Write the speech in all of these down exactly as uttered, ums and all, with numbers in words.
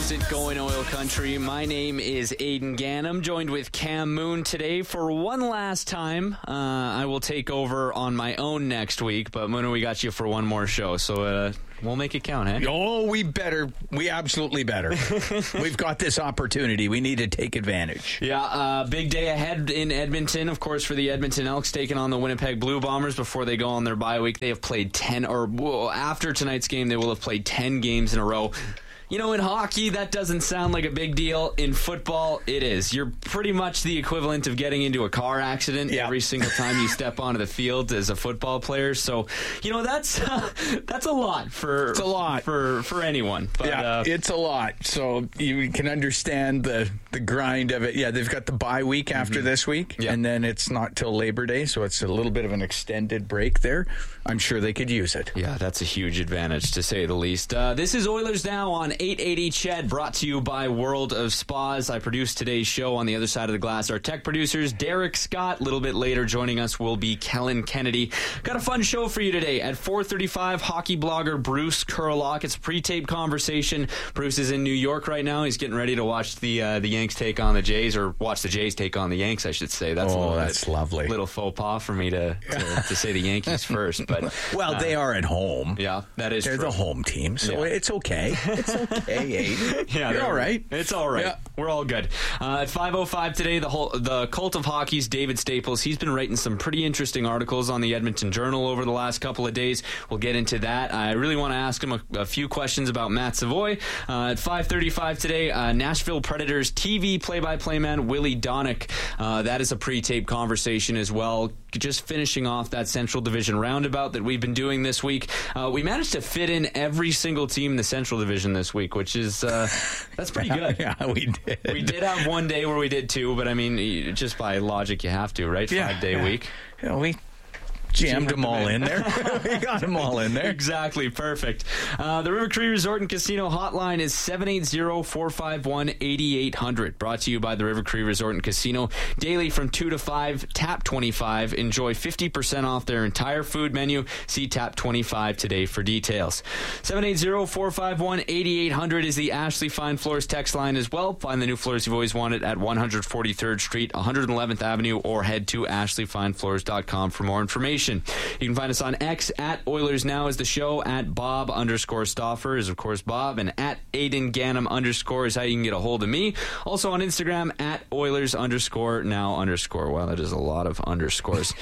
Keeps it going, oil country. My name is Aiden Gannum, joined with Cam Moon today for one last time. Uh, I will take over on my own next week, but Moon, we got you for one more show, so uh, we'll make it count, eh? Oh, we better. We absolutely better. We've got this opportunity. We need to take advantage. Yeah, uh, big day ahead in Edmonton, of course, for the Edmonton Elks taking on the Winnipeg Blue Bombers before they go on their bye week. They have played ten, or well, after tonight's game, they will have played ten games in a row. You know, in hockey, that doesn't sound like a big deal. In football, it is. You're pretty much the equivalent of getting into a car accident yeah. every single time you step onto the field as a football player. So, you know, that's uh, that's a lot for it's a lot for for anyone. But, yeah, uh, it's a lot. So you can understand the the grind of it. Yeah, they've got the bye week after mm-hmm. this week, yeah. and then it's not till Labor Day, so it's a little bit of an extended break there. I'm sure they could use it. Yeah, that's a huge advantage, to say the least. Uh, this is Oilers Now on eight eighty C H E D, brought to you by World of Spas. I produced today's show. On the other side of the glass, our tech producers, Derek Scott. A little bit later, joining us will be Kellen Kennedy. Got a fun show for you today. At four thirty-five, hockey blogger Bruce Kurlock. It's a pre-tape conversation. Bruce is in New York right now. He's getting ready to watch the uh, the Yanks take on the Jays, or watch the Jays take on the Yanks, I should say. That's oh, a little that's bit, lovely. Little faux pas for me to, to, to say the Yankees first. But well, uh, they are at home. Yeah, that is They're true. the home team, so yeah. it's okay. It's okay, Aiden. Yeah, You're all right. It's all right. Yeah. We're all good. Uh, at five oh five today, the whole the Cult of Hockey's David Staples. He's been writing some pretty interesting articles on the Edmonton Journal over the last couple of days. We'll get into that. I really want to ask him a, a few questions about Matt Savoy. Uh, at five thirty-five today, uh, Nashville Predators T V play-by-play man Willie Donick. Uh, that is a pre-tape conversation as well. Just finishing off that Central Division roundabout that we've been doing this week. Uh, we managed to fit in every single team in the Central Division this week, which is uh, that's pretty good. Yeah, we did. We did have one day where we did two, but I mean, just by logic, you have to, right? Yeah, Five day yeah. week. Yeah, we jammed them all in there. We got them all in there. Exactly. Perfect. Uh, the River Cree Resort and Casino hotline is seven eight zero, four five one, eight eight zero zero. Brought to you by the River Cree Resort and Casino. Daily from two to five, tap twenty-five. Enjoy fifty percent off their entire food menu. See tap twenty-five today for details. seven eight zero, four five one, eight eight zero zero is the Ashley Fine Floors text line as well. Find the new floors you've always wanted at one forty-third Street, one hundred eleventh Avenue, or head to ashley fine floors dot com for more information. You can find us on X at Oilers Now is the show, at Bob underscore Stauffer is of course Bob, and at Aiden Gannum underscore is how you can get a hold of me. Also on Instagram at Oilers underscore Now underscore. Wow, that is a lot of underscores.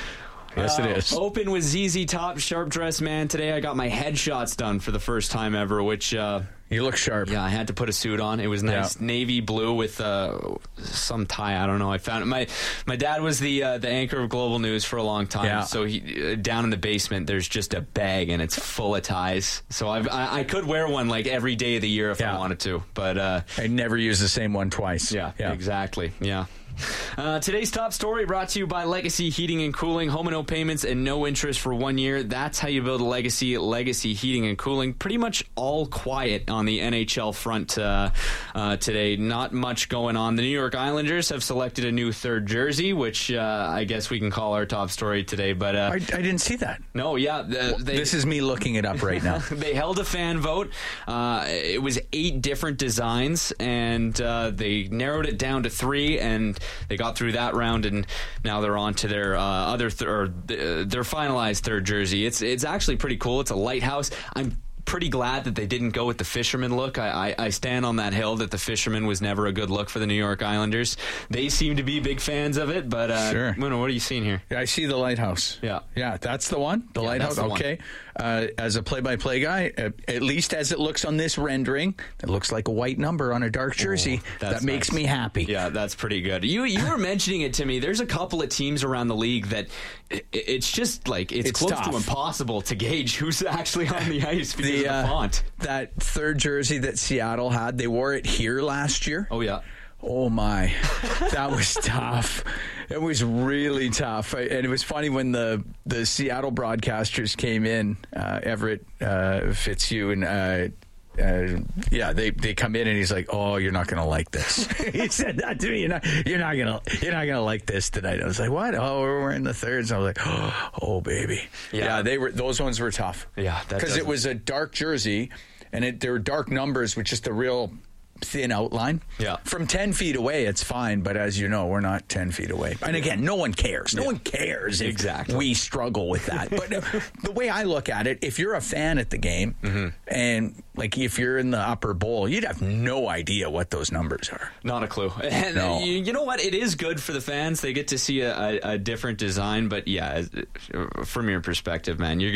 Yes, it is. Uh, open with Z Z Top, Sharp Dress Man. Today I got my headshots done for the first time ever, which... Uh, you look sharp. Yeah, I had to put a suit on. It was nice, yeah. Navy blue with uh, some tie. I don't know. I found it. My my dad was the uh, the anchor of Global News for a long time. Yeah. So he uh, down in the basement, there's just a bag and it's full of ties. So I've, I I could wear one like every day of the year if yeah. I wanted to. But uh, I never use the same one twice. Yeah, yeah. exactly. Yeah. Uh, today's top story brought to you by Legacy Heating and Cooling. Home and no payments and no interest for one year. That's how you build a legacy. Legacy Heating and Cooling. Pretty much all quiet on the N H L front uh, uh, today. Not much going on. The New York Islanders have selected a new third jersey, which uh, I guess we can call our top story today. But uh, I, I didn't see that. No, yeah. Uh, they, this is me looking it up right now. They held a fan vote. Uh, it was eight different designs, and uh, they narrowed it down to three, and they got through that round, and now they're on to their uh, other th- or th- their finalized third jersey. It's it's actually pretty cool. It's a lighthouse. I'm pretty glad that they didn't go with the fisherman look. I, I, I stand on that hill that the fisherman was never a good look for the New York Islanders. They seem to be big fans of it, but uh, sure. Muna, what are you seeing here? Yeah, I see the lighthouse. Yeah, yeah, that's the one. The yeah, lighthouse. The okay. Uh, as a play-by-play guy, uh, at least as it looks on this rendering, it looks like a white number on a dark jersey. Oh, that makes nice. me happy. Yeah, that's pretty good. You you were mentioning it to me. There's a couple of teams around the league that it, it's just like it's, it's close tough. to impossible to gauge who's actually on the ice because the, of the uh, font. That third jersey that Seattle had, they wore it here last year. Oh, yeah. Oh, my. That was tough. It was really tough. And it was funny when the, the Seattle broadcasters came in, uh, Everett uh, Fitzhugh and uh, Uh, yeah, they, they come in and he's like, "Oh, you're not gonna like this." He said that to me. You're not you're not gonna you're not gonna like this tonight. I was like, "What?" "Oh, we're wearing the thirds." And I was like, "Oh, oh baby." Yeah. yeah, they were those ones were tough. Yeah, because it was a dark jersey, and it there were dark numbers with just a real thin outline. Yeah. From ten feet away, it's fine, but as you know, we're not ten feet away. And again, no one cares. No yeah. one cares if exactly. we struggle with that. But the way I look at it, if you're a fan at the game, mm-hmm. and like if you're in the upper bowl, you'd have no idea what those numbers are. Not a clue. And no. you, you know what? It is good for the fans. They get to see a, a, a different design. But yeah, from your perspective, man, you're